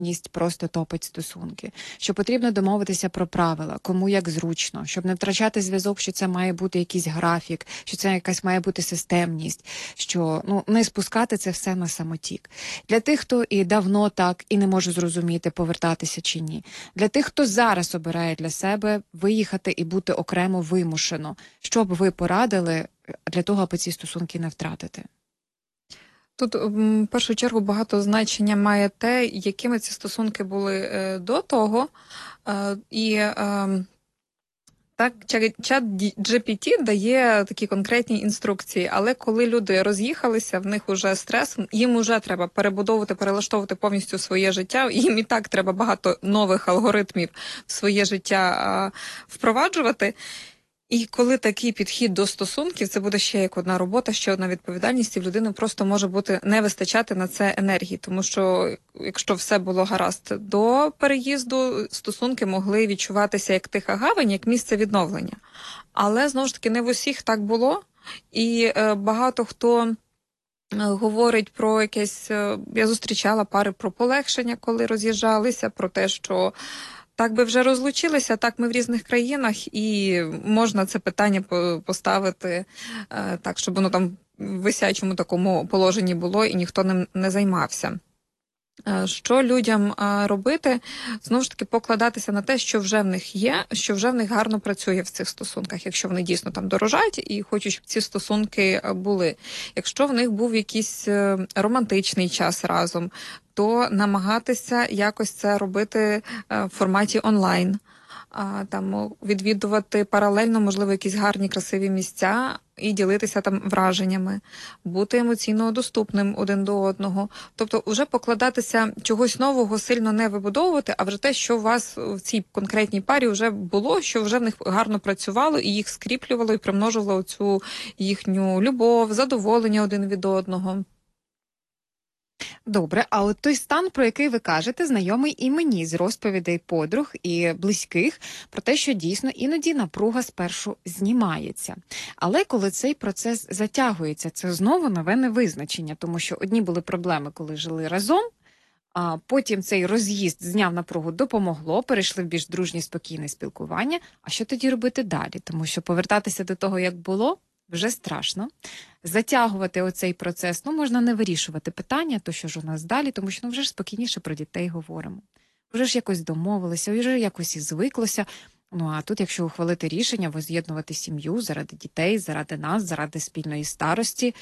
просто топить стосунки, що потрібно домовитися про правила, кому як зручно, щоб не втрачати зв'язок, що це має бути якийсь графік, що це якась має бути системність, що не спускати це все на самотік. Для тих, хто і давно так, і не може зрозуміти, повертатися чи ні. Для тих, хто зараз обирає для себе виїхати і бути окремо вимушено. Що б ви порадили для того, аби ці стосунки не втратити? Тут, в першу чергу, багато значення має те, якими ці стосунки були до того. Так, чат GPT дає такі конкретні інструкції, але коли люди роз'їхалися, в них уже стрес, їм уже треба перебудовувати, перелаштовувати повністю своє життя, їм і так треба багато нових алгоритмів в своє життя впроваджувати. І коли такий підхід до стосунків, це буде ще як одна робота, ще одна відповідальність, і в людини просто може бути не вистачати на це енергії. Тому що, якщо все було гаразд до переїзду, стосунки могли відчуватися як тиха гавань, як місце відновлення. Але, знову ж таки, не в усіх так було. І багато хто говорить про якесь... Я зустрічала пари про полегшення, коли роз'їжджалися, про те, що так би вже розлучилися, так ми в різних країнах, і можна це питання поставити так, щоб воно там в висячому такому положенні було і ніхто ним не займався. Що людям робити? Знову ж таки, покладатися на те, що вже в них є, що вже в них гарно працює в цих стосунках, якщо вони дійсно там дорожать і хочуть, щоб ці стосунки були. Якщо в них був якийсь романтичний час разом, то намагатися якось це робити в форматі онлайн. Там відвідувати паралельно, можливо, якісь гарні, красиві місця і ділитися там враженнями, бути емоційно доступним один до одного. Тобто вже покладатися чогось нового, сильно не вибудовувати, а вже те, що у вас в цій конкретній парі вже було, що вже в них гарно працювало і їх скріплювало і примножувало цю їхню любов, задоволення один від одного. Добре, а от той стан, про який ви кажете, знайомий і мені з розповідей подруг і близьких, про те, що дійсно іноді напруга спершу знімається. Але коли цей процес затягується, це знову нове невизначення, тому що одні були проблеми, коли жили разом, а потім цей роз'їзд зняв напругу, допомогло, перейшли в більш дружнє, спокійне спілкування. А що тоді робити далі? Тому що повертатися до того, як було, вже страшно. Затягувати оцей процес, можна не вирішувати питання, то що ж у нас далі, тому що вже ж спокійніше про дітей говоримо. Вже ж якось домовилися, вже якось і звиклося. А тут, якщо ухвалити рішення, воз'єднувати сім'ю заради дітей, заради нас, заради спільної старості,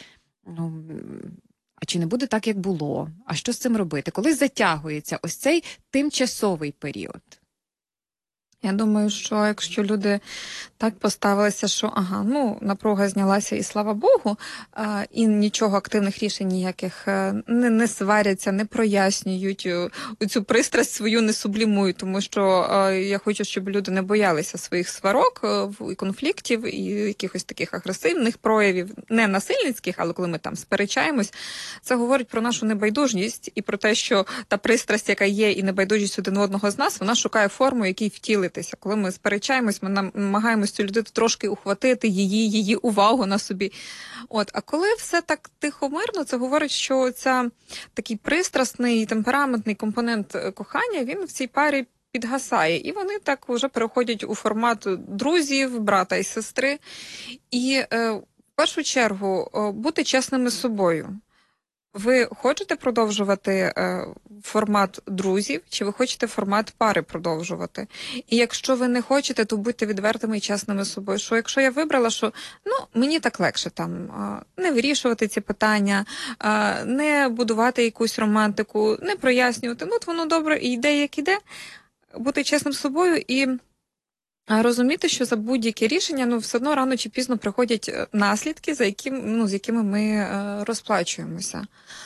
а чи не буде так, як було? А що з цим робити? Коли затягується ось цей тимчасовий період? Я думаю, що якщо люди так поставилися, що напруга знялася і слава Богу, і нічого, активних рішень ніяких не сваряться, не прояснюють, цю пристрасть свою не сублімують, тому що я хочу, щоб люди не боялися своїх сварок, і конфліктів, і якихось таких агресивних проявів, не насильницьких, але коли ми там сперечаємось, це говорить про нашу небайдужність і про те, що та пристрасть, яка є, і небайдужість один одного з нас, вона шукає форму, якій втілити. Коли ми сперечаємось, ми намагаємось цю людину трошки ухватити, її увагу на собі. А коли все так тихо-мирно, це говорить, що такий пристрасний, темпераментний компонент кохання, він в цій парі підгасає. І вони так вже переходять у формат друзів, брата і сестри. І в першу чергу бути чесними з собою. Ви хочете продовжувати формат друзів, чи ви хочете формат пари продовжувати? І якщо ви не хочете, то будьте відвертими і чесними з собою. Що якщо я вибрала, що мені так легше не вирішувати ці питання, не будувати якусь романтику, не прояснювати, воно добре і йде, як іде, бути чесним з собою і розуміти, що за будь-яке рішення, все одно рано чи пізно приходять наслідки, з якими ми розплачуємося.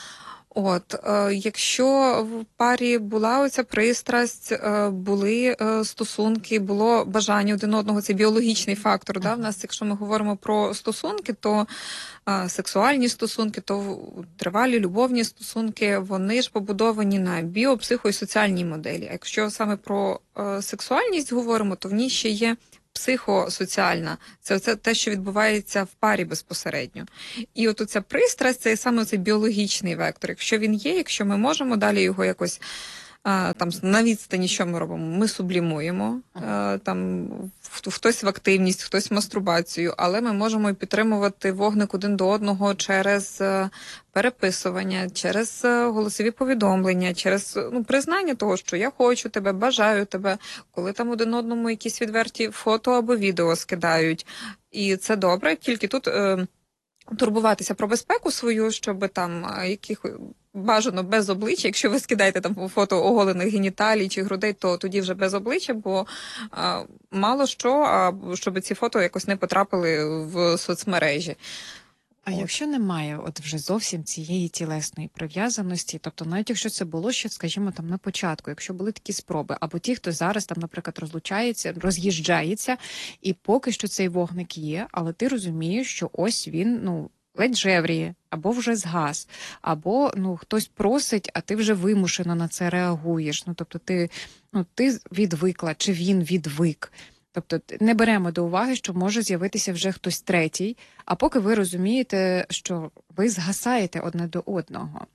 Якщо в парі була оця пристрасть, були стосунки, було бажання один одного, це біологічний фактор. В нас, якщо ми говоримо про стосунки, то сексуальні стосунки, то тривалі любовні стосунки, вони ж побудовані на біо-, і соціальній моделі. А якщо саме про сексуальність говоримо, то в ній ще є психосоціальна. Це те, що відбувається в парі безпосередньо. І оця пристрасть, це саме цей біологічний вектор. Якщо він є, якщо ми можемо далі його якось Там на відстані, що ми робимо? Ми сублімуємо, там хтось в активність, хтось в мастурбацію, але ми можемо і підтримувати вогник один до одного через переписування, через голосові повідомлення, через признання того, що я хочу тебе, бажаю тебе, коли там один одному якісь відверті фото або відео скидають. І це добре, тільки тут турбуватися про безпеку свою, щоб там бажано без обличчя. Якщо ви скидаєте там фото оголених геніталій чи грудей, то тоді вже без обличчя, бо мало що, щоб ці фото якось не потрапили в соцмережі. А якщо немає от вже зовсім цієї тілесної прив'язаності, тобто навіть якщо це було ще, скажімо, там на початку, якщо були такі спроби, або ті, хто зараз там, наприклад, роз'їжджається, і поки що цей вогник є, але ти розумієш, що ось він, ледь жевріє, або вже згас, або хтось просить, а ти вже вимушено на це реагуєш. Тобто ти відвикла, чи він відвик. Тобто не беремо до уваги, що може з'явитися вже хтось третій, а поки ви розумієте, що ви згасаєте одне до одного.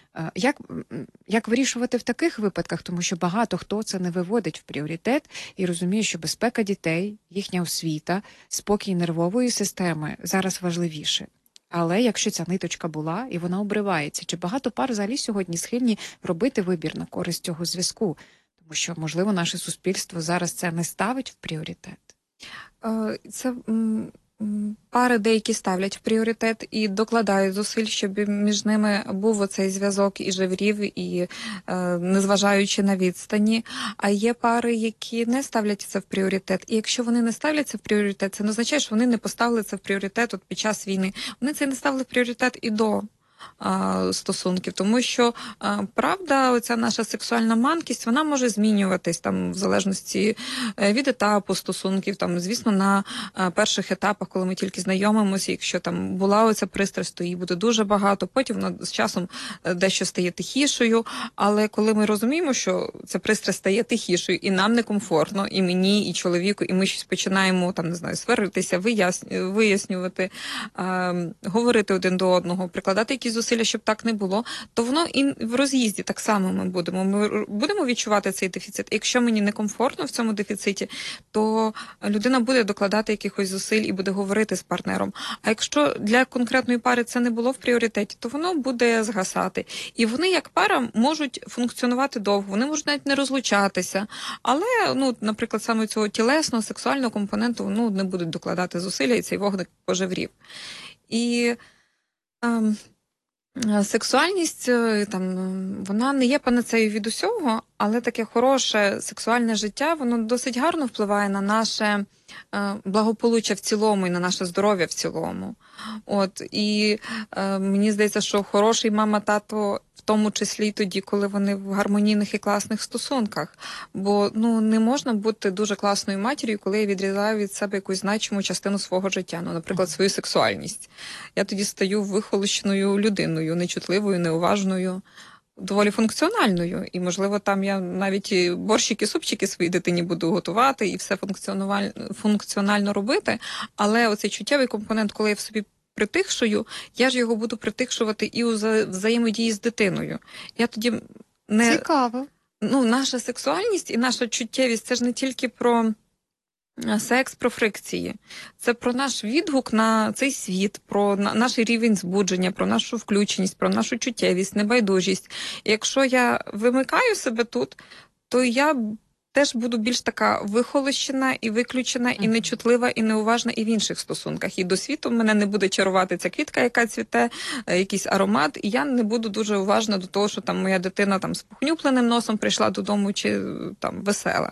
Як вирішувати в таких випадках? Тому що багато хто це не виводить в пріоритет і розуміє, що безпека дітей, їхня освіта, спокій нервової системи зараз важливіше. Але якщо ця ниточка була і вона обривається, чи багато пар взагалі сьогодні схильні робити вибір на користь цього зв'язку? Тому що, можливо, наше суспільство зараз це не ставить в пріоритет. Це пари деякі ставлять в пріоритет і докладають зусиль, щоб між ними був оцей зв'язок і жеврів, і незважаючи на відстані. А є пари, які не ставлять це в пріоритет. І якщо вони не ставлять це в пріоритет, це не означає, що вони не поставили це в пріоритет під час війни. Вони це не ставили в пріоритет і до стосунків, тому що правда, оця наша сексуальна манкість, вона може змінюватись там в залежності від етапу стосунків, там, звісно, на перших етапах, коли ми тільки знайомимося, якщо там була оця пристрасть, то її буде дуже багато, потім вона з часом дещо стає тихішою, але коли ми розуміємо, що ця пристрасть стає тихішою, і нам некомфортно, і мені, і чоловіку, і ми щось починаємо, там, не знаю, сваритися, вияснювати, говорити один до одного, прикладати якісь зусилля, щоб так не було, то воно і в роз'їзді так само ми будемо відчувати цей дефіцит. Якщо мені некомфортно в цьому дефіциті, то людина буде докладати якихось зусиль і буде говорити з партнером. А якщо для конкретної пари це не було в пріоритеті, то воно буде згасати. І вони, як пара, можуть функціонувати довго, вони можуть навіть не розлучатися, але, наприклад, саме цього тілесного, сексуального компоненту, не будуть докладати зусилля, і цей вогник пожеврів. І сексуальність, вона не є панацею від усього, але таке хороше сексуальне життя, воно досить гарно впливає на наше благополуччя в цілому і на наше здоров'я в цілому. І мені здається, що хороший мама-тато в тому числі й тоді, коли вони в гармонійних і класних стосунках. Бо не можна бути дуже класною матір'ю, коли я відрізаю від себе якусь значиму частину свого життя, наприклад, свою сексуальність. Я тоді стаю вихолощеною людиною, нечутливою, неуважною, доволі функціональною. І, можливо, там я навіть борщики, супчики своїй дитині буду готувати і все функціонально робити. Але оцей чуттєвий компонент, коли я в собі притихшую, я ж його буду притихшувати і у взаємодії з дитиною. Я тоді Цікаво. Наша сексуальність і наша чуттєвість – це ж не тільки про секс, про фрикції. Це про наш відгук на цей світ, про наш рівень збудження, про нашу включеність, про нашу чуттєвість, небайдужість. І якщо я вимикаю себе тут, то я теж буду більш така вихолощена і виключена, і нечутлива, і неуважна і в інших стосунках. І до світу мене не буде чарувати ця квітка, яка цвіте, якийсь аромат, і я не буду дуже уважна до того, що там моя дитина там з похнюпленим носом прийшла додому чи там весела.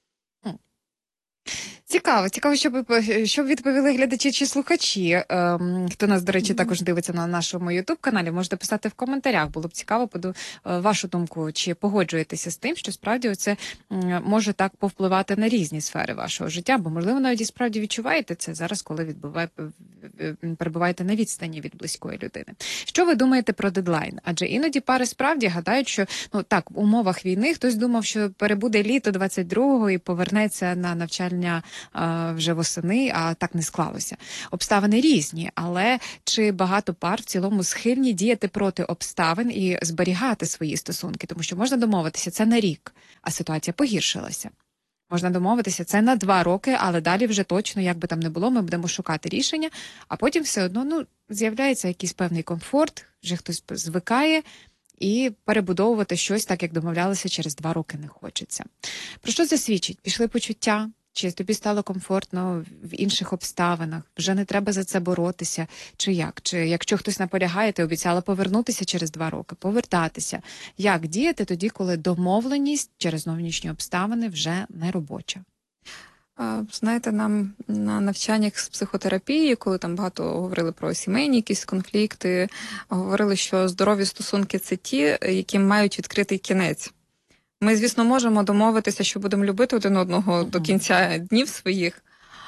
Цікаво, щоб відповіли глядачі чи слухачі. Хто нас, до речі, також дивиться на нашому YouTube-каналі, можете писати в коментарях. Було б цікаво вашу думку, чи погоджуєтеся з тим, що справді це може так повпливати на різні сфери вашого життя, бо, можливо, навіть і справді відчуваєте це зараз, коли перебуваєте на відстані від близької людини. Що ви думаєте про дедлайн? Адже іноді пари справді гадають, що в умовах війни хтось думав, що перебуде літо 22-го і повернеться на навчання вже восени, а так не склалося. Обставини різні, але чи багато пар в цілому схильні діяти проти обставин і зберігати свої стосунки? Тому що можна домовитися, це на рік, а ситуація погіршилася. Можна домовитися, це на 2 роки, але далі вже точно, як би там не було, ми будемо шукати рішення, а потім все одно з'являється якийсь певний комфорт, вже хтось звикає, і перебудовувати щось так, як домовлялися, через 2 роки не хочеться. Про що це свідчить? Пішли почуття? Чи тобі стало комфортно в інших обставинах? Вже не треба за це боротися? Чи як? Чи якщо хтось наполягає, ти обіцяла повернутися через 2 роки, повертатися? Як діяти тоді, коли домовленість через зовнішні обставини вже не робоча? Знаєте, нам на навчаннях з психотерапії, коли там багато говорили про сімейні якісь конфлікти, говорили, що здорові стосунки – це ті, які мають відкритий кінець. Ми, звісно, можемо домовитися, що будемо любити один одного до кінця днів своїх,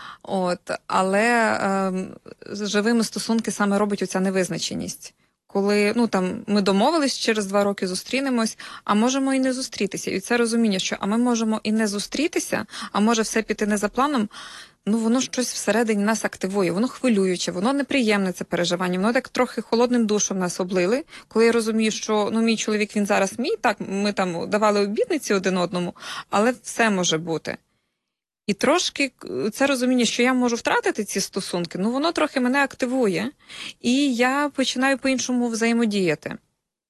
але живими стосунки саме робить оця невизначеність. Коли ми домовились, через 2 роки зустрінемось, а можемо і не зустрітися. І це розуміння, що ми можемо і не зустрітися, а може все піти не за планом, воно щось всередині нас активує, воно хвилююче, воно неприємне, це переживання, воно так трохи холодним душем нас облили. Коли я розумію, що мій чоловік, він зараз мій, так, ми там давали обітниці один одному, але все може бути. І трошки це розуміння, що я можу втратити ці стосунки, воно трохи мене активує, і я починаю по-іншому взаємодіяти.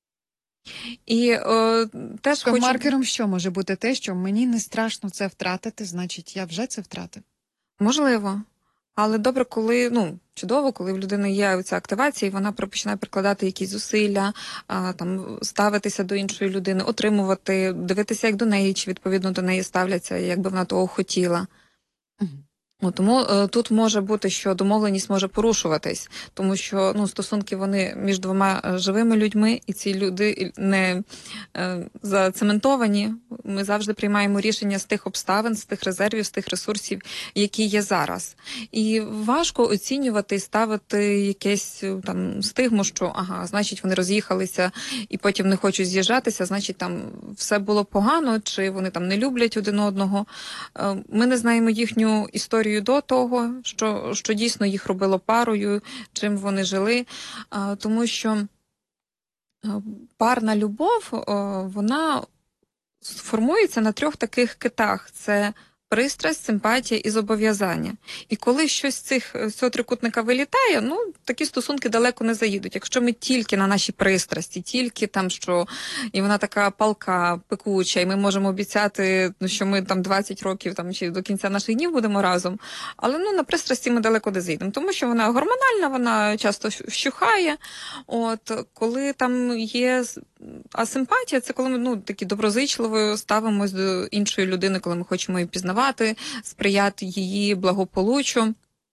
І теж хочу... Маркером що може бути те, що мені не страшно це втратити, значить я вже це втратив? Можливо. Але добре, чудово, коли в людини є ця активація, і вона починає прикладати якісь зусилля, ставитися до іншої людини, отримувати, дивитися, як до неї, чи відповідно до неї ставляться, як би вона того хотіла. Тому тут може бути, що домовленість може порушуватись, тому що стосунки вони між 2 живими людьми, і ці люди не зацементовані. Ми завжди приймаємо рішення з тих обставин, з тих резервів, з тих ресурсів, які є зараз. І важко оцінювати і ставити якесь стигму, що значить вони роз'їхалися і потім не хочуть з'їжджатися, значить там все було погано, чи вони там не люблять один одного. Ми не знаємо їхню історію до того, що дійсно їх робило парою, чим вони жили, тому що парна любов, вона формується на 3 таких китах. Це пристрасть, симпатія і зобов'язання. І коли щось з цього трикутника вилітає, такі стосунки далеко не заїдуть. Якщо ми тільки на нашій пристрасті, тільки там, що і вона така палка, пекуча, і ми можемо обіцяти, що ми там 20 років чи до кінця наших днів будемо разом, але на пристрасті ми далеко не заїдемо, тому що вона гормональна, вона часто вщухає. Коли там є асимпатія, це коли ми такі доброзичливо ставимось до іншої людини, коли ми хочемо її пізнавати, сприяти її благополуччю.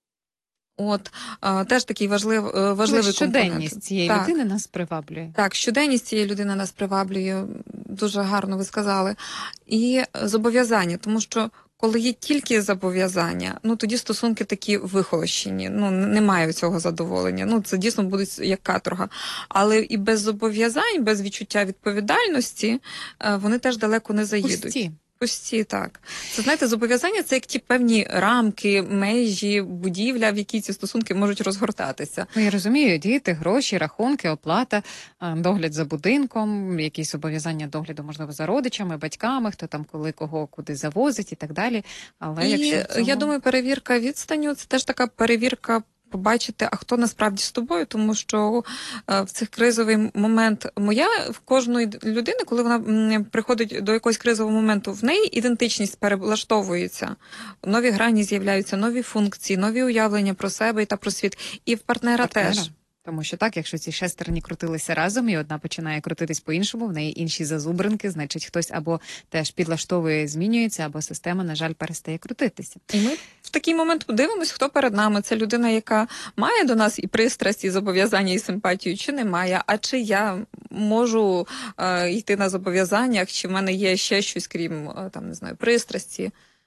Теж такий важливий компонент. Щоденність цієї людини нас приваблює. Так, щоденність цієї людини нас приваблює, дуже гарно ви сказали. І зобов'язання, тому що коли є тільки зобов'язання, тоді стосунки такі вихолощені, немає цього задоволення. Це дійсно буде як каторга. Але і без зобов'язань, без відчуття відповідальності, вони теж далеко не заїдуть. Пусті, так. Це, знаєте, зобов'язання – це як ті певні рамки, межі, будівля, в якій ці стосунки можуть розгортатися. Я розумію, діти, гроші, рахунки, оплата, догляд за будинком, якісь зобов'язання догляду, можливо, за родичами, батьками, хто там коли кого куди завозить і так далі. Але я думаю, перевірка відстаню – це теж така перевірка побачити, а хто насправді з тобою, тому що в цих кризовий момент в кожної людини, коли вона приходить до якогось кризового моменту, в неї ідентичність перелаштовується, нові грані з'являються, нові функції, нові уявлення про себе та про світ, і в партнера теж. Тому що так, якщо ці шестерні крутилися разом, і одна починає крутитись по-іншому, в неї інші зазубринки, значить хтось або теж підлаштовує, змінюється, або система, на жаль, перестає крутитися. І ми в такий момент подивимось, хто перед нами. Це людина, яка має до нас і пристрасть, і зобов'язання, і симпатію, чи не має, а чи я можу йти на зобов'язаннях, чи в мене є ще щось, крім, пристрасті.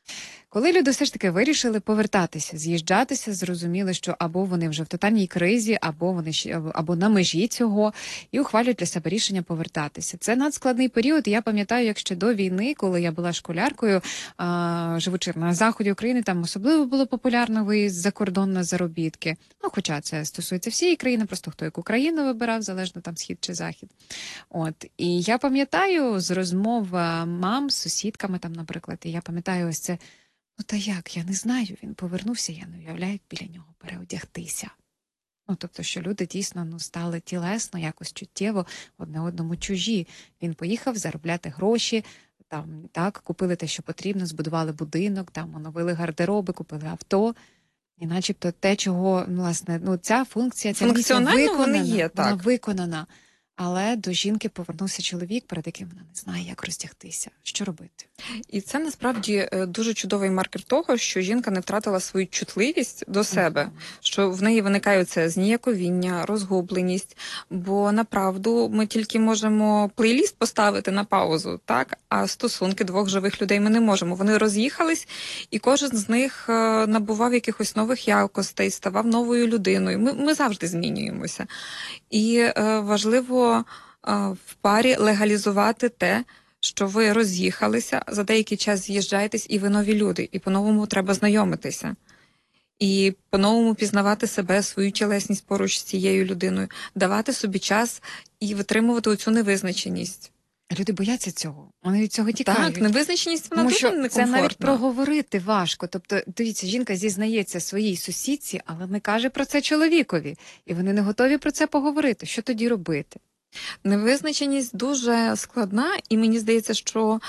Коли люди все ж таки вирішили повертатися, з'їжджатися, зрозуміли, що або вони вже в тотальній кризі, або вони або на межі цього, і ухвалюють для себе рішення повертатися. Це надскладний період. І я пам'ятаю, як ще до війни, коли я була школяркою, живучи на заході України, там особливо було популярно виїзд за кордон на заробітки. Ну, хоча це стосується всієї країни, просто хто яку країну вибирав, залежно там схід чи захід. От і я пам'ятаю з розмов мам з сусідками, там, наприклад, і я пам'ятаю ось це. Ну та як, я не знаю, він повернувся, я не уявляю, як біля нього переодягтися. Ну, тобто, що люди дійсно стали тілесно, якось чуттєво одне одному чужі. Він поїхав заробляти гроші, там, так, купили те, що потрібно, збудували будинок, там, оновили гардероби, купили авто. І начебто те, чого, власне, ця функція, ця місія виконана, вона виконана. Але до жінки повернувся чоловік, перед яким вона не знає, як розтягтися. Що робити? І це насправді дуже чудовий маркер того, що жінка не втратила свою чутливість до себе, що в неї виникає це зніяковіння, розгубленість. Бо направду ми тільки можемо плейліст поставити на паузу, так? А стосунки двох живих людей ми не можемо. Вони роз'їхались, і кожен з них набував якихось нових якостей, ставав новою людиною. Ми завжди змінюємося. І важливо в парі легалізувати те, що ви роз'їхалися, за деякий час з'їжджаєтесь, і ви нові люди, і по-новому треба знайомитися. І по-новому пізнавати себе, свою тілесність поруч з цією людиною, давати собі час і витримувати оцю невизначеність. Люди бояться цього, вони від цього тікають. Так, невизначеність, вона дуже некомфортна. Це навіть проговорити важко. Тобто, дивіться, жінка зізнається своїй сусідці, але не каже про це чоловікові. І вони не готові про це поговорити. Що тоді робити? Невизначеність дуже складна, і мені здається, що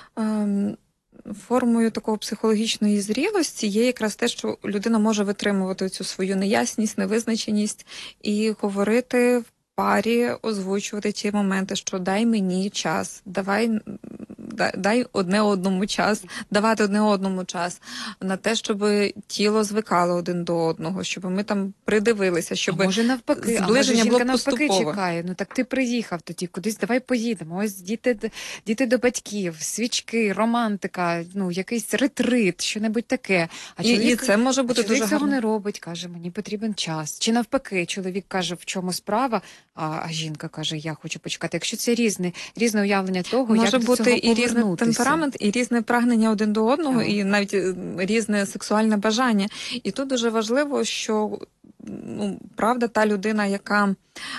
формою такого психологічної зрілості є якраз те, що людина може витримувати цю свою неясність, невизначеність і говорити в парі, озвучувати ті моменти, що дай мені час, дай одне одному час, давати одне одному час на те, щоб тіло звикало один до одного, щоб ми там придивилися, щоб може навпаки, зближення було навпаки чекає. Ну так ти приїхав тоді, кудись давай поїдемо. Ось діти до батьків, свічки, романтика, якийсь ретрит, що-небудь таке. А і це може бути дуже гарно. Цього не робить, каже, мені потрібен час. Чи навпаки, чоловік каже, в чому справа, а жінка каже, я хочу почекати. Якщо це різне уявлення того, може як бути до цього і різний темперамент, і різне прагнення один до одного, і навіть різне сексуальне бажання. І тут дуже важливо, що правда, та людина, яка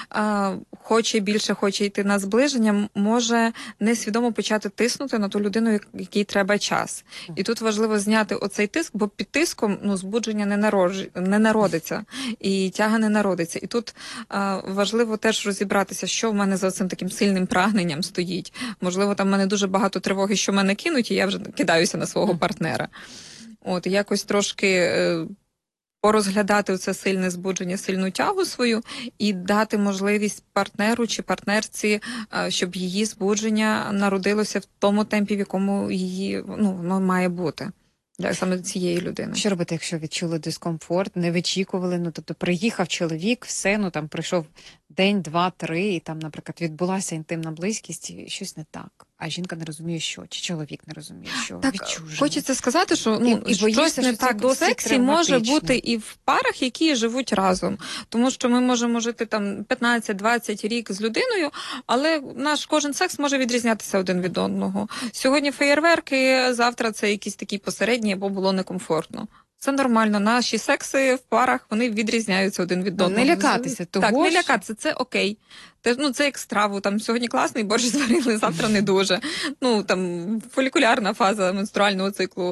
хоче йти на зближення, може несвідомо почати тиснути на ту людину, якій треба час. І тут важливо зняти оцей тиск, бо під тиском збудження не народиться, і тяга не народиться. І тут важливо теж розібратися, що в мене за цим таким сильним прагненням стоїть. Можливо, там в мене дуже багато тривоги, що мене кинуть, і я вже кидаюся на свого партнера. І якось трошки порозглядати це сильне збудження, сильну тягу свою і дати можливість партнеру чи партнерці, щоб її збудження народилося в тому темпі, в якому її воно має бути. Для саме цієї людини. Що робити, якщо відчули дискомфорт, не вичікували, тобто приїхав чоловік, все, там пройшов день, два, три, і там, наприклад, відбулася інтимна близькість, і щось не так. А жінка не розуміє, що, чи чоловік не розуміє, що так, відчужено. Хочеться сказати, що щось не так у сексі може бути і в парах, які живуть разом. Тому що ми можемо жити там 15-20 рік з людиною, але наш кожен секс може відрізнятися один від одного. Сьогодні феєрверки, завтра це якісь такі посередні, або було некомфортно. Це нормально. Наші секси в парах, вони відрізняються один від одного. Не лякатися того. Так, не лякатися, це окей. Це як страву. Там сьогодні класний борщ зварили, завтра не дуже. Там фолікулярна фаза менструального циклу.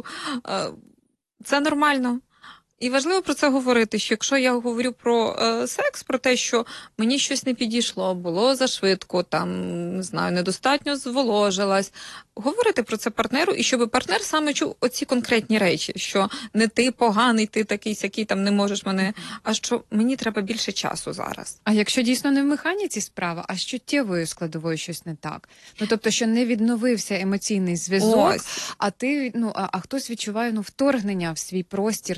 Це нормально. І важливо про це говорити, що якщо я говорю про секс, про те, що мені щось не підійшло, було зашвидко, не знаю, недостатньо зволожилась, говорити про це партнеру, і щоб партнер саме чув оці конкретні речі, що не ти поганий, ти такий-сякий, там не можеш мене, а що мені треба більше часу зараз. А якщо дійсно не в механіці справа, а з чуттєвою складовою щось не так? Тобто, що не відновився емоційний зв'язок, а хтось відчуває вторгнення в свій простір, тому що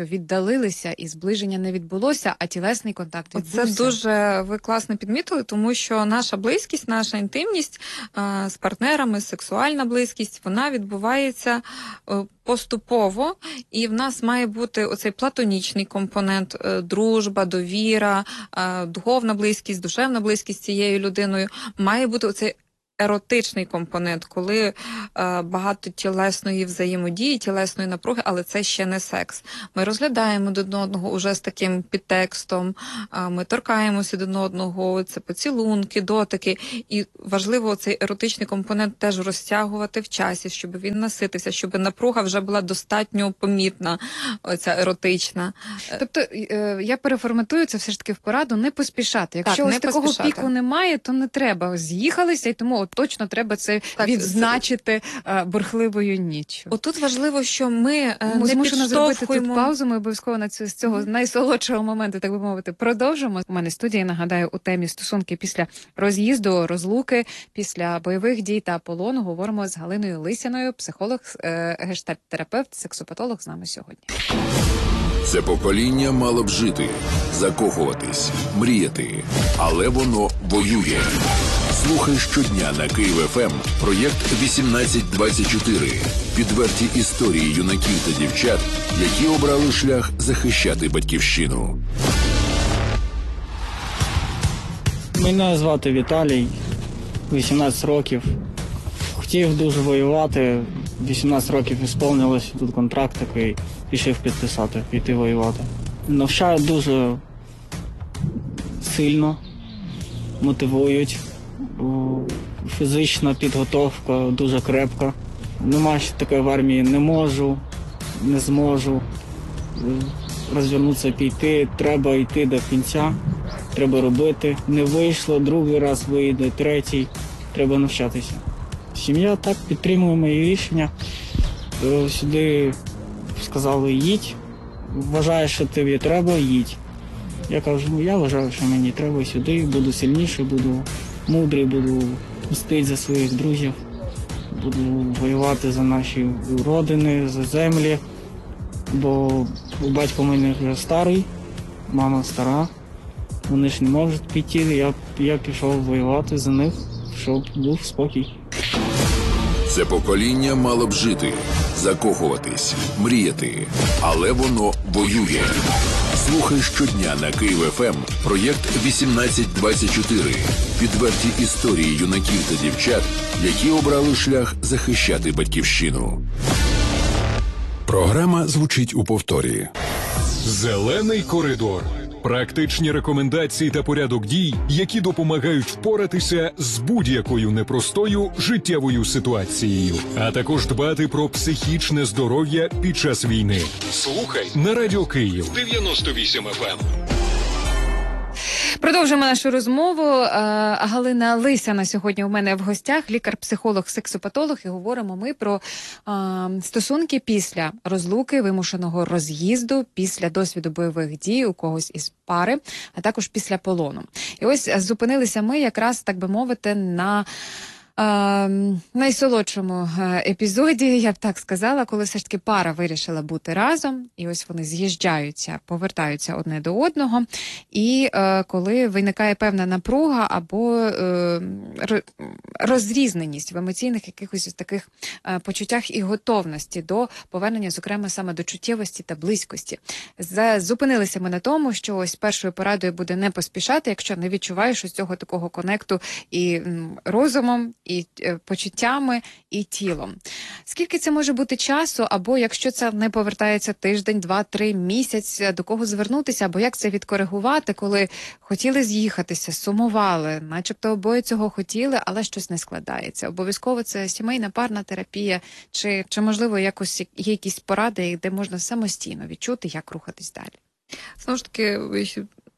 що віддалилися і зближення не відбулося, а тілесний контакт відбувся. Це дуже ви класно підмітили, тому що наша близькість, наша інтимність з партнерами, сексуальна близькість, вона відбувається поступово, і в нас має бути оцей платонічний компонент, дружба, довіра, духовна близькість, душевна близькість з цією людиною, має бути оцей еротичний компонент, коли багато тілесної взаємодії, тілесної напруги, але це ще не секс. Ми розглядаємо один одного уже з таким підтекстом, ми торкаємося один одного, це поцілунки, дотики. І важливо цей еротичний компонент теж розтягувати в часі, щоб він наситився, щоб напруга вже була достатньо помітна, оця еротична. Тобто, я переформатую це все ж таки в пораду не поспішати. Якщо ось такого піку немає, то не треба. З'їхалися, і тому точно треба це відзначити бурхливою ніччю. Отут важливо, що ми не змушено зробити тут підштовхуємо. паузу, ми обов'язково з цього найсолодшого моменту, так би мовити, продовжимо. У мене студія, нагадаю, у темі стосунки після роз'їзду, розлуки, після бойових дій та полону говоримо з Галиною Лисяною, психолог, гештальт-терапевт, сексопатолог з нами сьогодні. Це покоління мало б жити, закохуватись, мріяти, але воно воює. Слухай щодня на Київ ФМ проєкт 1824. Підверті історії юнаків та дівчат, які обрали шлях захищати батьківщину. Мене звати Віталій, 18 років. Хотів дуже воювати, 18 років ісполнилось, тут контракт такий, пішов підписати, піти воювати. Навчають дуже сильно, мотивують, фізична підготовка дуже крепка. Нема ще такої в армії, не можу, не зможу розвернутися, піти, треба йти до кінця, треба робити. Не вийшло, другий раз вийде, третій, треба навчатися. Сім'я так підтримує мої рішення. Сюди сказали, їдь, вважаєш, що тобі треба, їдь. Я кажу, я вважаю, що мені треба сюди, буду сильніший, буду мудрий, буду мстити за своїх друзів, буду воювати за наші родини, за землі, бо батько в мене вже старий, мама стара, вони ж не можуть піти, я пішов воювати за них, щоб був спокій. Це покоління мало б жити, закохуватись, мріяти, але воно воює. Слухай щодня на Київ ФМ проєкт 1824. Підверті історії юнаків та дівчат, які обрали шлях захищати батьківщину. Програма звучить у повторі. Зелений коридор. Практичні рекомендації та порядок дій, які допомагають впоратися з будь-якою непростою життєвою ситуацією, а також дбати про психічне здоров'я під час війни. Слухай на Радіо Київ 98 FM. Продовжуємо нашу розмову. Галина Лисяна сьогодні у мене в гостях, лікар-психолог, сексопатолог, і говоримо ми про стосунки після розлуки, вимушеного роз'їзду, після досвіду бойових дій у когось із пари, а також після полону. І ось зупинилися ми якраз, так би мовити, на найсолодшому епізоді, я б так сказала, коли все ж таки пара вирішила бути разом, і ось вони з'їжджаються, повертаються одне до одного, і коли виникає певна напруга або розрізненість в емоційних якихось таких почуттях і готовності до повернення, зокрема, саме до чуттєвості та близькості. Зупинилися ми на тому, що ось першою порадою буде не поспішати, якщо не відчуваєш ось цього такого конекту і розумом, і почуттями, і тілом. Скільки це може бути часу, або якщо це не повертається тиждень, 2-3, місяць, до кого звернутися, або як це відкоригувати, коли хотіли з'їхатися, сумували, начебто обоє цього хотіли, але щось не складається. Обов'язково це сімейна парна терапія, чи можливо якось є якісь поради, де можна самостійно відчути, як рухатись далі? Знову ж таки,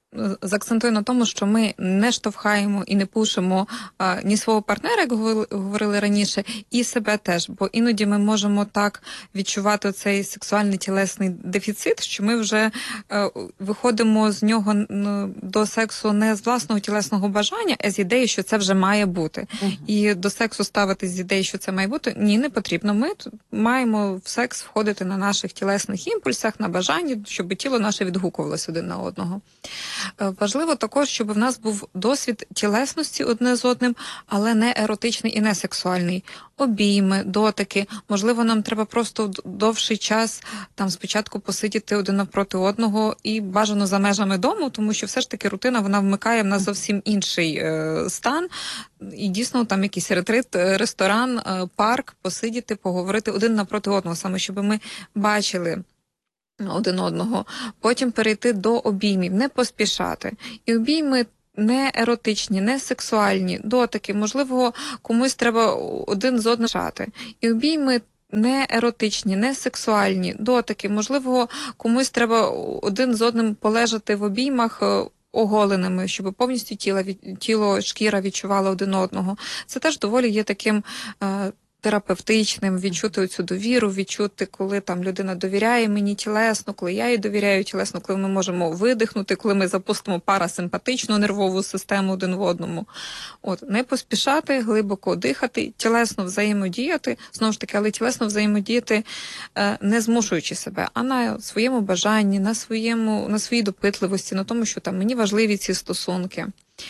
заакцентую на тому, що ми не штовхаємо і не пушимо ні свого партнера, як говорили раніше, і себе теж. Бо іноді ми можемо так відчувати цей сексуальний тілесний дефіцит, що ми вже виходимо з нього до сексу не з власного тілесного бажання, а з ідеї, що це вже має бути. І до сексу ставитись з ідеї, що це має бути, ні, не потрібно. Ми маємо в секс входити на наших тілесних імпульсах, на бажанні, щоб тіло наше відгукувалося один на одного. Важливо також, щоб в нас був досвід тілесності одне з одним, але не еротичний і не сексуальний. Обійми, дотики. Можливо, нам треба просто довший час там спочатку посидіти один навпроти одного і бажано за межами дому, тому що все ж таки рутина, вона вмикає в нас зовсім інший стан. І дійсно там якийсь ретрит, ресторан, парк, посидіти, поговорити один навпроти одного, саме щоб ми бачили один одного. Потім перейти до обіймів, не поспішати. І обійми не еротичні, не сексуальні, дотики. Можливо, комусь треба один з одним шати. І обійми не еротичні, не сексуальні, дотики. Можливо, комусь треба один з одним полежати в обіймах оголеними, щоб повністю тіло, шкіра відчувала один одного. Це теж доволі є таким терапевтичним, відчути цю довіру, відчути, коли там людина довіряє мені тілесно, коли я їй довіряю тілесно, коли ми можемо видихнути, коли ми запустимо парасимпатичну нервову систему один в одному. Не поспішати, глибоко дихати, тілесно взаємодіяти, знову ж таки, але тілесно взаємодіяти не змушуючи себе, а на своєму бажанні, на своїй допитливості, на тому, що там мені важливі ці стосунки.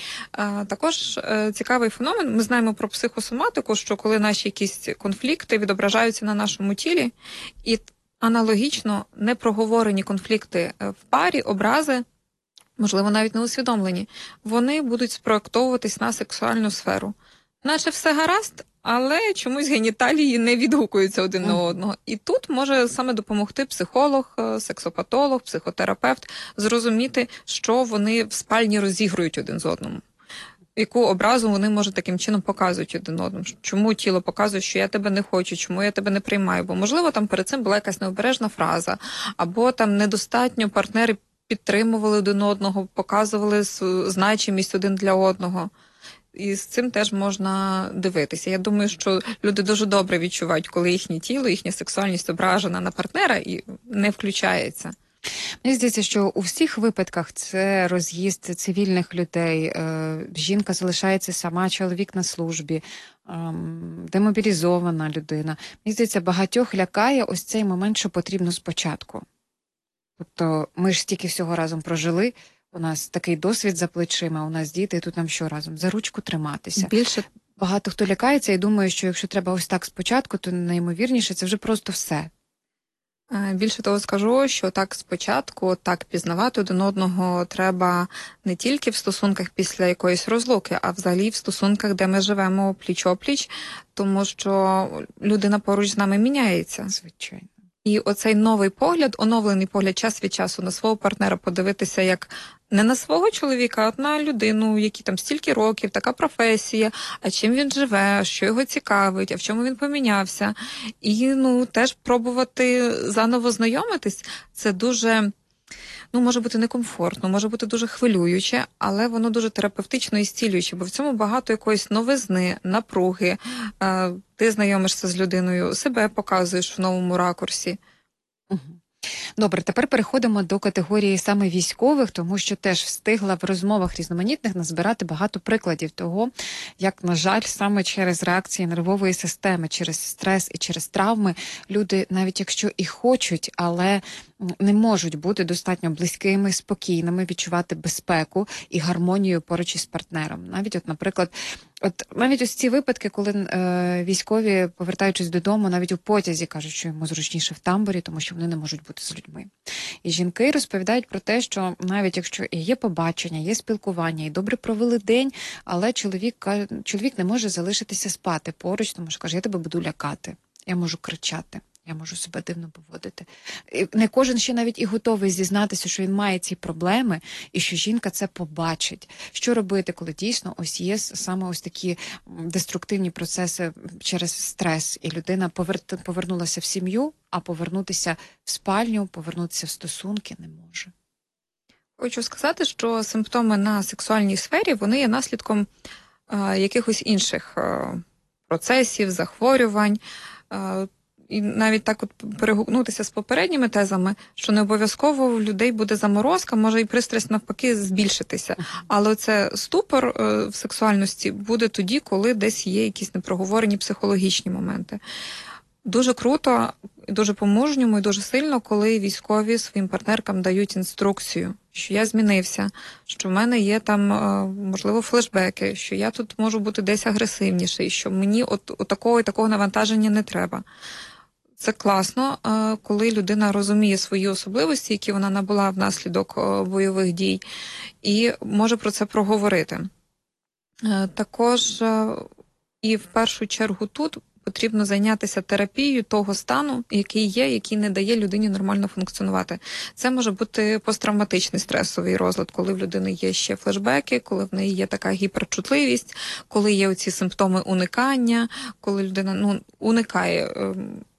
Також цікавий феномен, ми знаємо про психосоматику, що коли наші якісь конфлікти відображаються на нашому тілі, і аналогічно непроговорені конфлікти в парі, образи, можливо, навіть не усвідомлені, вони будуть спроектовуватись на сексуальну сферу. Наче все гаразд, але чомусь геніталії не відгукуються один на одного. І тут може саме допомогти психолог, сексопатолог, психотерапевт зрозуміти, що вони в спальні розігрують один з одним. Яку образу вони, може, таким чином показують один одному. Чому тіло показує, що я тебе не хочу, чому я тебе не приймаю. Бо, можливо, там перед цим була якась необережна фраза, або там недостатньо партнери підтримували один одного, показували значимість один для одного. І з цим теж можна дивитися. Я думаю, що люди дуже добре відчувають, коли їхнє тіло, їхня сексуальність ображена на партнера і не включається. Мені здається, що у всіх випадках це роз'їзд цивільних людей, жінка залишається сама, чоловік на службі, демобілізована людина. Мені здається, багатьох лякає ось цей момент, що потрібно спочатку. Тобто ми ж стільки всього разом прожили, у нас такий досвід за плечима, у нас діти, і тут нам що разом? За ручку триматися. Більше багато хто лякається і думає, що якщо треба ось так спочатку, то найімовірніше це вже просто все. Більше того скажу, що так спочатку, так пізнавати один одного треба не тільки в стосунках після якоїсь розлуки, а взагалі в стосунках, де ми живемо пліч-опліч, тому що людина поруч з нами міняється. Звичайно. І оцей новий погляд, оновлений погляд час від часу на свого партнера подивитися як не на свого чоловіка, а на людину, якій там стільки років, така професія, а чим він живе, що його цікавить, а в чому він помінявся. І теж пробувати заново знайомитись, це дуже, може бути некомфортно, може бути дуже хвилююче, але воно дуже терапевтично і зцілююче, бо в цьому багато якоїсь новизни, напруги. Ти знайомишся з людиною, себе показуєш в новому ракурсі. Добре, тепер переходимо до категорії саме військових, тому що теж встигла в розмовах різноманітних назбирати багато прикладів того, як, на жаль, саме через реакції нервової системи, через стрес і через травми люди, навіть якщо і хочуть, але не можуть бути достатньо близькими, спокійними, відчувати безпеку і гармонію поруч із партнером. Наприклад, навіть ось ці випадки, коли військові, повертаючись додому, навіть у потязі кажуть, що йому зручніше в тамбурі, тому що вони не можуть бути з людьми. І жінки розповідають про те, що навіть якщо і є побачення, є спілкування, і добре провели день, але чоловік не може залишитися спати поруч, тому що каже, я тебе буду лякати, я можу кричати. Я можу себе дивно поводити. І не кожен ще навіть і готовий зізнатися, що він має ці проблеми, і що жінка це побачить. Що робити, коли дійсно ось є саме ось такі деструктивні процеси через стрес, і людина повернулася в сім'ю, а повернутися в спальню, повернутися в стосунки не може? Хочу сказати, що симптоми на сексуальній сфері, вони є наслідком якихось інших процесів, захворювань. І навіть так от перегукнутися з попередніми тезами, що не обов'язково у людей буде заморозка, може і пристрасть навпаки збільшитися. Але це ступор в сексуальності буде тоді, коли десь є якісь непроговорені психологічні моменти. Дуже круто, дуже по-мужньому і дуже сильно, коли військові своїм партнеркам дають інструкцію, що я змінився, що в мене є там, можливо, флешбеки, що я тут можу бути десь агресивніший, що мені от такого і такого навантаження не треба. Це класно, коли людина розуміє свої особливості, які вона набула внаслідок бойових дій, і може про це проговорити. Також і в першу чергу тут потрібно зайнятися терапією того стану, який є, який не дає людині нормально функціонувати. Це може бути посттравматичний стресовий розлад, коли в людини є ще флешбеки, коли в неї є така гіперчутливість, коли є оці симптоми уникання, коли людина уникає